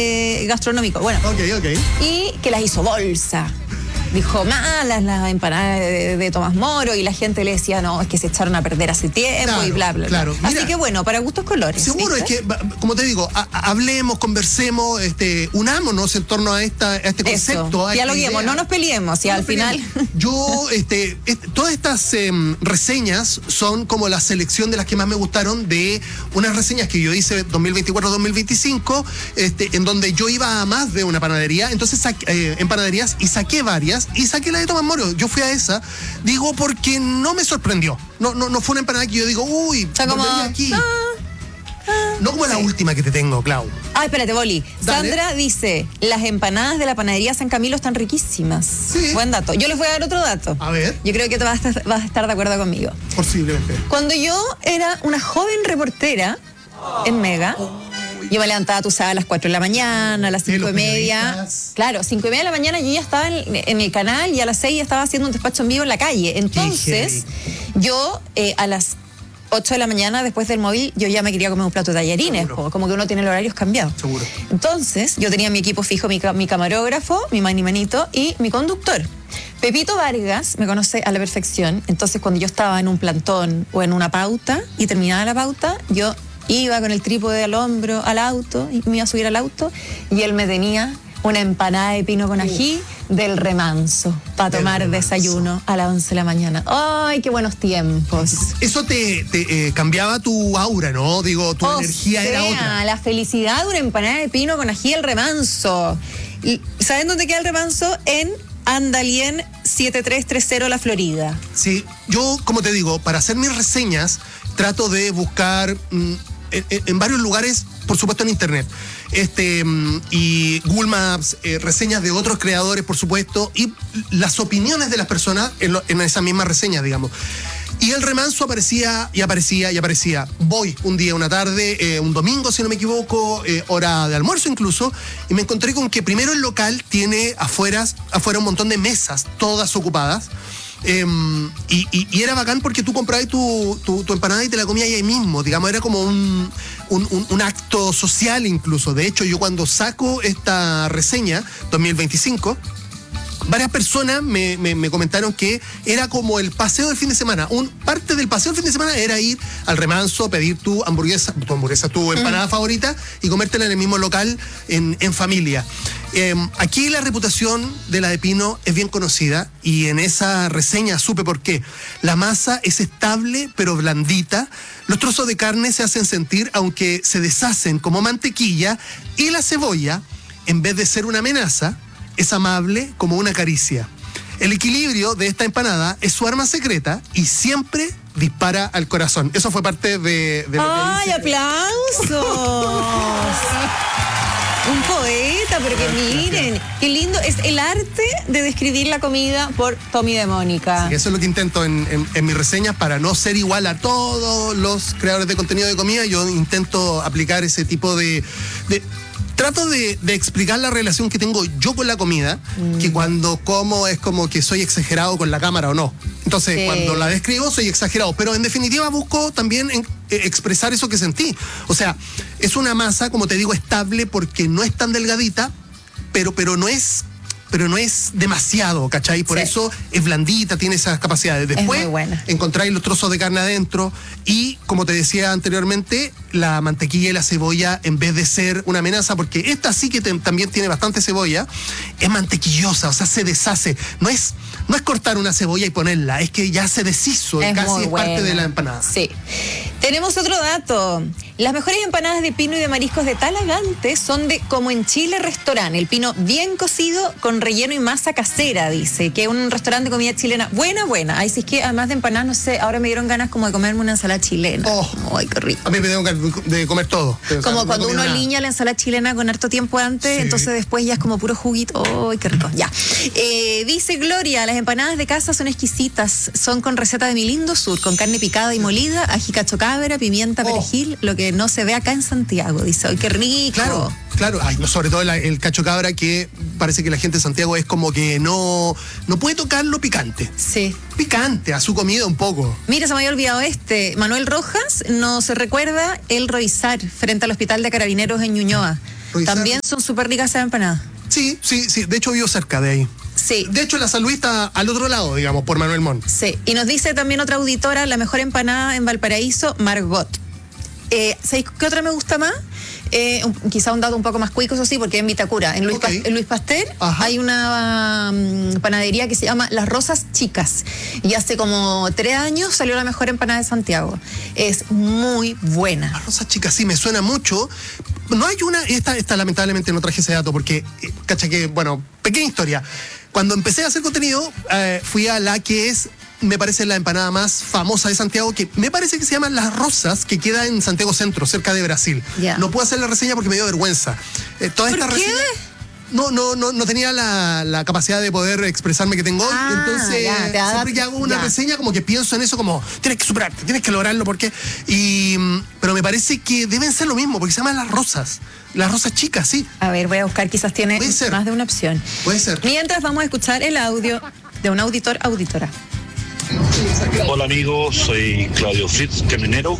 gastronómico. Bueno, Ok. y que las hizo bolsa. Dijo, malas las empanadas de Tomás Moro, y la gente le decía, no, es que se echaron a perder hace tiempo, Claro, y bla, bla, claro. bla. Así Mira, que bueno, para gustos colores. Seguro, ¿viste? es que, como te digo, hablemos, conversemos, unámonos en torno a este concepto. Eso, dialoguemos, no nos peleemos, y al final... Yo, todas estas reseñas son como la selección de las que más me gustaron, de unas reseñas que yo hice 2024-2025, en donde yo iba a más de una panadería, entonces en panaderías, y saqué varias, y saqué la de Tomás Moro. Yo fui a esa, digo, porque no me sorprendió. No fue una empanada que yo digo, uy, O sea, como... aquí. No como la última que te tengo, Clau. Ah, espérate, Boli. Dale. Sandra dice, las empanadas de la panadería San Camilo están riquísimas. Sí. Buen dato. Yo les voy a dar otro dato. A ver. Yo creo que te vas a estar de acuerdo conmigo. Posiblemente. Cuando yo era una joven reportera en Mega, yo me levantaba, tú sabes, a las 4 de la mañana, a las 5:30. periodistas. Claro, 5:30 de la mañana yo ya estaba en el canal, y a las 6 ya estaba haciendo un despacho en vivo en la calle. Entonces, yo a las 8 de la mañana, después del móvil, yo ya me quería comer un plato de tallarines. Como que uno tiene los horarios cambiados. Seguro. Entonces, yo tenía mi equipo fijo, mi camarógrafo, mi manito y mi conductor. Pepito Vargas me conoce a la perfección. Entonces, cuando yo estaba en un plantón o en una pauta y terminaba la pauta, yo iba con el trípode al hombro al auto, y me iba a subir al auto, y él me tenía una empanada de pino con ají del Remanso para tomar desayuno a las 11 de la mañana. ¡Ay, qué buenos tiempos! Eso te cambiaba tu aura, ¿no? Digo, tu energía era otra. La felicidad de una empanada de pino con ají del Remanso. ¿Y saben dónde queda el Remanso? En Andalien 7330 La Florida. Sí, yo, como te digo, para hacer mis reseñas, trato de buscar en varios lugares, por supuesto en internet, y Google Maps, reseñas de otros creadores, por supuesto, y las opiniones de las personas en esa misma reseña, digamos. Y el Remanso aparecía. Voy un día, una tarde, un domingo, si no me equivoco, hora de almuerzo incluso, y me encontré con que primero el local tiene afuera un montón de mesas, todas ocupadas. Y era bacán porque tú comprabas tu empanada y te la comías ahí mismo, digamos, era como un acto social incluso. De hecho, yo cuando saco esta reseña 2025, varias personas me comentaron que era como el paseo del fin de semana. Parte del paseo del fin de semana era ir al Remanso, pedir tu empanada favorita, y comértela en el mismo local en familia. Aquí la reputación de la de Pino es bien conocida, y en esa reseña supe por qué. La masa es estable pero blandita, los trozos de carne se hacen sentir aunque se deshacen como mantequilla, y la cebolla, en vez de ser una amenaza, es amable como una caricia. El equilibrio de esta empanada es su arma secreta y siempre dispara al corazón. Eso fue parte de lo que ¡Ay, dice. aplausos! Un poeta, pero que miren, qué lindo. Es el arte de describir la comida por Tommy de Mónica. Sí, eso es lo que intento en mis reseñas, para no ser igual a todos los creadores de contenido de comida. Yo intento aplicar ese tipo de trato de explicar la relación que tengo yo con la comida, que cuando como es como que soy exagerado con la cámara o no. Entonces, sí, cuando la describo soy exagerado, pero en definitiva busco también expresar eso que sentí. O sea, es una masa, como te digo, estable porque no es tan delgadita, pero no es demasiado, ¿cachai? Por eso es blandita, tiene esas capacidades. Después es muy buena. Encontráis los trozos de carne adentro, y, como te decía anteriormente, la mantequilla y la cebolla, en vez de ser una amenaza, porque esta sí que también tiene bastante cebolla, es mantequillosa, o sea, se deshace. No es cortar una cebolla y ponerla, es que ya se deshizo, es casi muy es parte buena de la empanada. Sí. Tenemos otro dato. Las mejores empanadas de pino y de mariscos de Talagante son de Como en Chile Restaurant. El pino bien cocido con relleno y masa casera, dice, que es un restaurante de comida chilena. Buena. Ay, si es que además de empanadas, no sé, ahora me dieron ganas como de comerme una ensalada chilena. Ay, qué rico. A mí me tengo de comer todo. Como cuando uno aliña la ensalada chilena con harto tiempo antes, sí, entonces después ya es como puro juguito. ¡Ay, qué rico! Ya. Dice Gloria, las empanadas de casa son exquisitas. Son con receta de mi lindo sur, con carne picada y molida, ají cacho cabra, pimienta, perejil, lo que no se ve acá en Santiago. Dice, ¡ay, qué rico! Claro. Ay, no, sobre todo el cacho cabra, que parece que la gente de Santiago es como que no puede tocar lo picante. Sí. Picante a su comida un poco. Mira, se me había olvidado Manuel Rojas nos recuerda el Roizar frente al Hospital de Carabineros en Ñuñoa. Revisar. También son súper ricas esas empanadas. Sí. De hecho, vivo cerca de ahí. Sí. De hecho, la San Luis está al otro lado, digamos, por Manuel Montt. Sí. Y nos dice también otra auditora, la mejor empanada en Valparaíso, Margot. ¿Sabéis qué otra me gusta más? Quizá un dato un poco más cuico, eso sí, porque en Vitacura, en Luis Pasteur, hay una panadería que se llama Las Rosas Chicas. Y hace como 3 años salió la mejor empanada de Santiago. Es muy buena. Las Rosas Chicas, sí, me suena mucho. No hay una, esta lamentablemente no traje ese dato porque, cacha que, bueno, pequeña historia. Cuando empecé a hacer contenido, fui a la que es, me parece, la empanada más famosa de Santiago, que me parece que se llama Las Rosas, que queda en Santiago Centro, cerca de Brasil. Yeah. No puedo hacer la reseña porque me dio vergüenza. ¿Por qué? No tenía la capacidad de poder expresarme que tengo hoy. Entonces, siempre que hago una reseña, como que pienso en eso, como, tienes que superarte, tienes que lograrlo, porque... pero me parece que deben ser lo mismo, porque se llaman Las Rosas. Las Rosas Chicas, sí. A ver, voy a buscar, quizás tiene más de una opción. Puede ser. Mientras vamos a escuchar el audio de un auditora. Hola amigos, soy Claudio Fritz, camionero.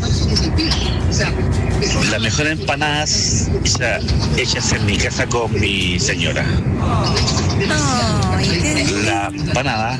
Las mejores empanadas hechas en mi casa con mi señora. La empanada,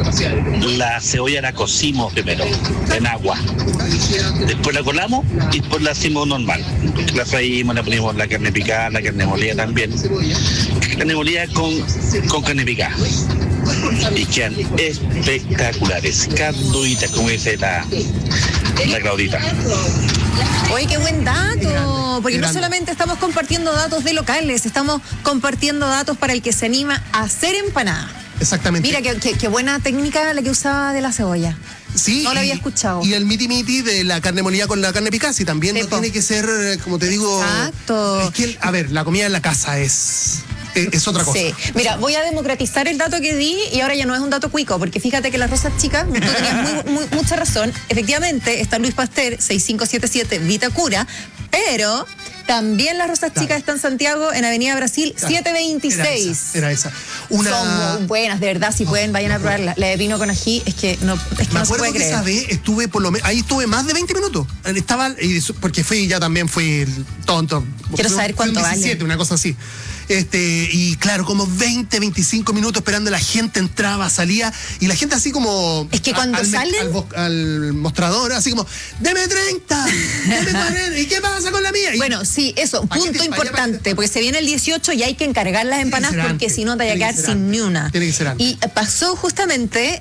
la cebolla la cocimos primero en agua. Después la colamos y después la hacemos normal. La freímos, le ponemos la carne picada, la carne molida también. Carne molida con carne picada. Y quedan espectaculares, canduitas, como dice la Claudita. Oye, qué buen dato, porque no solamente estamos compartiendo datos de locales, estamos compartiendo datos para el que se anima a hacer empanada. Exactamente. Mira, qué buena técnica la que usaba de la cebolla. Sí, no lo había escuchado. Y el miti de la carne molida con la carne picada, y también no tiene que ser, como te digo... Exacto. Es que, a ver, la comida en la casa es otra cosa. Sí. Mira, voy a democratizar el dato que di y ahora ya no es un dato cuico, porque fíjate que Las Rosas Chicas, tú tenías mucha razón. Efectivamente, está Luis Pasteur, 6577 Vitacura, pero también Las Rosas Chicas está en Santiago, en Avenida Brasil, 726. Era esa. Son muy buenas, de verdad, si pueden, vayan a probarla. La de pino con ají, es que no se puede creer. Esa vez estuve ahí estuve más de 20 minutos. Porque fui tonto. Quiero saber cuánto vale. 17, una cosa así. Y claro, como 20, 25 minutos esperando, la gente entraba, salía, y la gente así como... Es que cuando salen... Al mostrador, así como, ¡deme 30! ¡Deme 40! ¿Y qué pasa con la mía? Bueno, sí, eso, punto importante, porque se viene el 18 y hay que encargar las empanadas, porque si no te vas a quedar sin ni una. Tiene que ser antes. Y pasó justamente,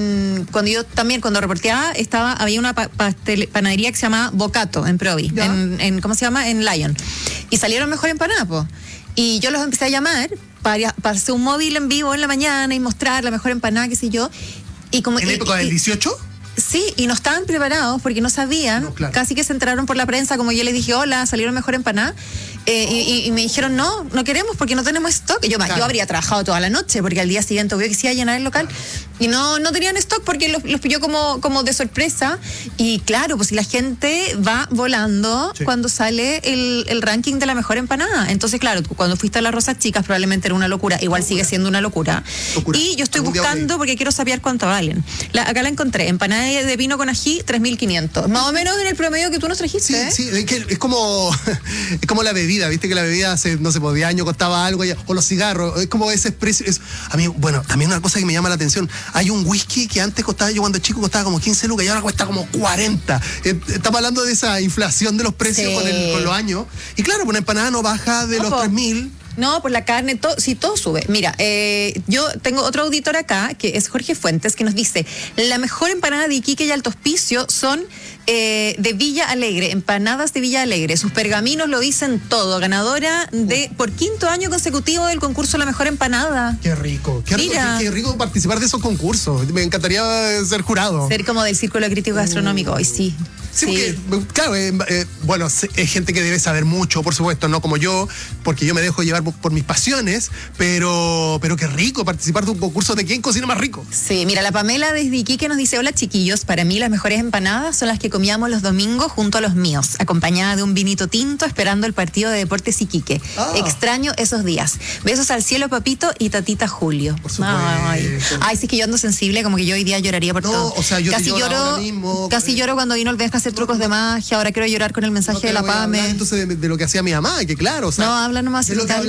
cuando reporteaba, había una panadería que se llamaba Bocato, en Provi, ¿cómo se llama? En Lyon. Y salieron mejor empanadas, po. Y yo los empecé a llamar para hacer un móvil en vivo en la mañana y mostrar la mejor empanada, qué sé yo. Y como, ¿En la época del 18? Sí, y no estaban preparados porque no sabían, casi que se enteraron por la prensa, como yo les dije, hola, salieron mejor empanadas. Y me dijeron, no queremos porque no tenemos stock. Yo habría trabajado toda la noche porque al día siguiente obvio que se iba a llenar el local. Y no tenían stock porque los pilló como de sorpresa. Y claro, pues si la gente va volando cuando sale el ranking de la mejor empanada. Entonces, claro, cuando fuiste a Las Rosas Chicas probablemente era una locura. Igual sigue siendo una locura. Y yo estoy buscando porque quiero saber cuánto valen. Acá la encontré, empanada de vino con ají, 3.500. Más o menos en el promedio que tú nos trajiste. Sí, es como la bebida. Viste que la bebida hace, no sé, por 10 años costaba algo, o los cigarros, es como ese precio. A mí, bueno, también una cosa que me llama la atención, hay un whisky que antes costaba, yo cuando chico costaba como 15 lucas y ahora cuesta como 40. Estamos hablando de esa inflación de los precios con los años. Y claro, una empanada no baja de los 3.000. No, por la carne, todo sube. Mira, yo tengo otro auditor acá, que es Jorge Fuentes, que nos dice, la mejor empanada de Iquique y Alto Hospicio son de Villa Alegre, empanadas de Villa Alegre. Sus pergaminos lo dicen todo. Ganadora por 5º año consecutivo del concurso La Mejor Empanada. Qué rico. Qué rico participar de esos concursos. Me encantaría ser jurado. Ser como del Círculo Crítico Gastronómico, hoy sí. Sí, porque, claro, bueno, es gente que debe saber mucho, por supuesto, no como yo, porque yo me dejo llevar por mis pasiones, pero qué rico participar de un concurso de quién cocina más rico. Sí, mira, la Pamela desde Iquique nos dice, hola chiquillos, para mí las mejores empanadas son las que comíamos los domingos junto a los míos, acompañada de un vinito tinto esperando el partido de Deportes Iquique. Extraño esos días. Besos al cielo, papito, y tatita Julio. Por supuesto. Ay, sí, es que yo ando sensible, como que yo hoy día lloraría por todo. O sea, yo casi lloro ahora mismo. Casi lloro cuando vino el Benja hacer trucos de magia, ahora quiero llorar con el mensaje No te de la voy a hablar, PAME. entonces de lo que hacía mi mamá, que claro, o sea, No, habla nomás. de lo que